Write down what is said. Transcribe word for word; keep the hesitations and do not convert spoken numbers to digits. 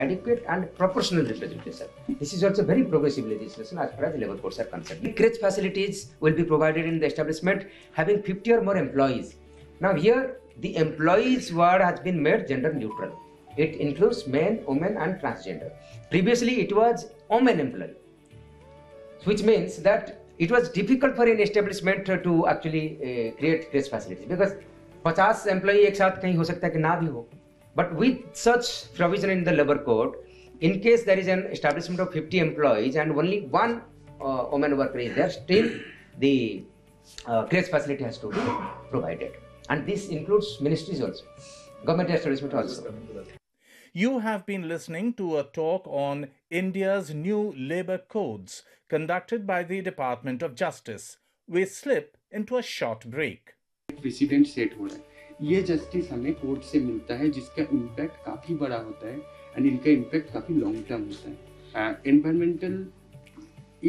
adequate and proportional representation. This is also very progressive legislation as far as labor codes are concerned. Crèche facilities will be provided in the establishment having fifty or more employees. Now here the employees word has been made gender neutral. It includes men, women and transgender. Previously it was women employee, which means that it was difficult for an establishment to actually uh, create crèche facilities because fifty employee एक साथ कहीं हो सकता है कि ना भी हो. But with such provision in the labor code, in case there is an establishment of fifty employees and only one uh, woman worker is there, still the uh, crèche facility has to be provided. And this includes ministries also, government establishment also. You have been listening to a talk on India's new labour codes conducted by the Department of Justice. We slip into a short break. President set हो रहा है, ये justice हमें court से मिलता है जिसका impact काफ़ी बड़ा होता है एंड इनका इम्पैक्ट काफ़ी लॉन्ग टर्म होता है. एनवायरमेंटल